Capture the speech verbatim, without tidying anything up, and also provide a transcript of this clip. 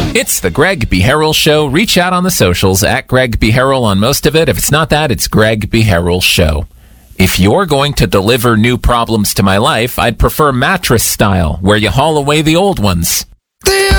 It's the Greg B. Harrell Show. Reach out on the socials at Greg B. Harrell on most of it. If it's not that, it's Greg B. Harrell Show. If you're going to deliver new problems to my life, I'd prefer mattress style, where you haul away the old ones.